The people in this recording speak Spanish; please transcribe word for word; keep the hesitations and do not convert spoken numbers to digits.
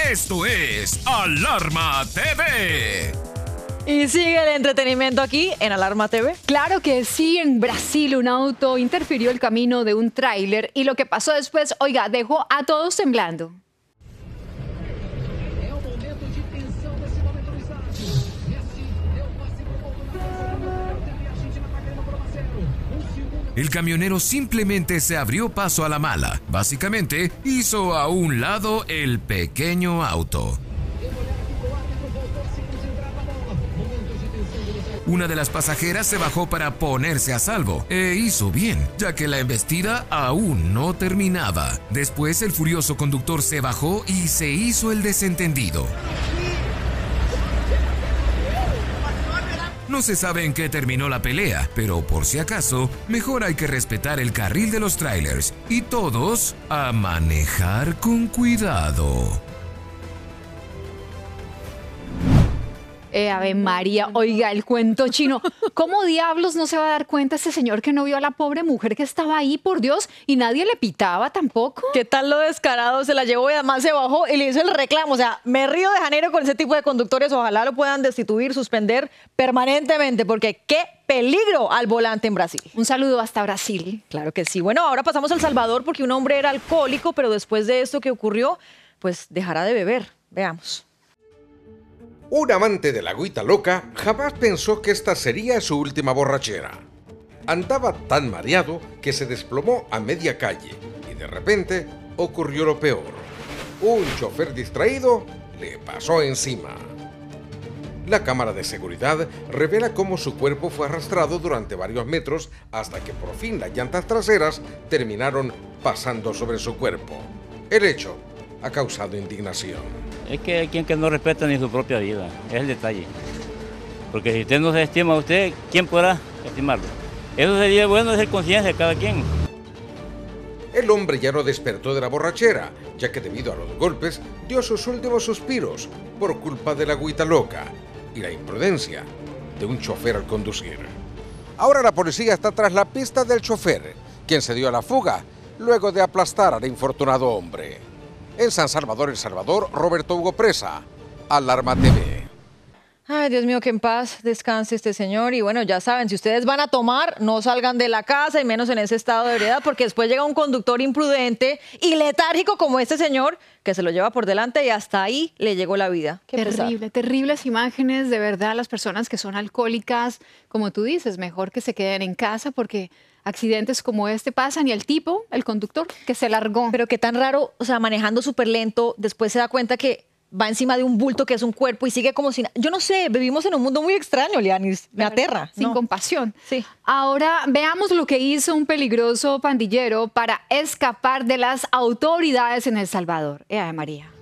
Esto es Alarma T V. Y sigue el entretenimiento aquí en Alarma T V. Claro que sí, en Brasil un auto interfirió el camino de un tráiler y lo que pasó después, oiga, dejó a todos temblando. El camionero simplemente se abrió paso a la mala. Básicamente, hizo a un lado el pequeño auto. Una de las pasajeras se bajó para ponerse a salvo, e hizo bien, ya que la embestida aún no terminaba. Después el furioso conductor se bajó y se hizo el desentendido. No se sabe en qué terminó la pelea, pero por si acaso, mejor hay que respetar el carril de los trailers y todos a manejar con cuidado. Eh, Ave María, oiga, el cuento chino. ¿Cómo diablos no se va a dar cuenta este señor que no vio a la pobre mujer que estaba ahí, por Dios, y nadie le pitaba tampoco? ¿Qué tal lo descarado? Se la llevó y además se bajó y le hizo el reclamo. O sea, me río de Janeiro con ese tipo de conductores. Ojalá lo puedan destituir, suspender permanentemente, porque qué peligro al volante en Brasil. Un saludo hasta Brasil. Claro que sí. Bueno, ahora pasamos a El Salvador porque un hombre era alcohólico, pero después de esto que ocurrió, pues dejará de beber. Veamos. Un amante de la agüita loca jamás pensó que esta sería su última borrachera. Andaba tan mareado que se desplomó a media calle y de repente ocurrió lo peor. Un chofer distraído le pasó encima. La cámara de seguridad revela cómo su cuerpo fue arrastrado durante varios metros hasta que por fin las llantas traseras terminaron pasando sobre su cuerpo. El hecho ha causado indignación. Es que hay quien que no respeta ni su propia vida, es el detalle. Porque si usted no se estima a usted, ¿quién podrá estimarlo? Eso sería bueno de ser conciencia de cada quien. El hombre ya no despertó de la borrachera, ya que debido a los golpes dio sus últimos suspiros por culpa de la agüita loca y la imprudencia de un chofer al conducir. Ahora la policía está tras la pista del chofer, quien se dio a la fuga luego de aplastar al infortunado hombre. En San Salvador, El Salvador, Roberto Hugo Presa, Alarma T V. Ay, Dios mío, que en paz descanse este señor. Y bueno, ya saben, si ustedes van a tomar, no salgan de la casa y menos en ese estado de ebriedad, porque después llega un conductor imprudente y letárgico como este señor, que se lo lleva por delante y hasta ahí le llegó la vida. Qué Terrible, pesar. terribles imágenes, de verdad, las personas que son alcohólicas, como tú dices, mejor que se queden en casa porque accidentes como este pasan y el tipo, el conductor, que se largó. Pero qué tan raro, o sea, manejando súper lento, después se da cuenta que va encima de un bulto que es un cuerpo y sigue como si... Yo no sé, vivimos en un mundo muy extraño, Lianis. Me aterra. Sin ¿no? compasión. Sí. Ahora veamos lo que hizo un peligroso pandillero para escapar de las autoridades en El Salvador. Eh, María.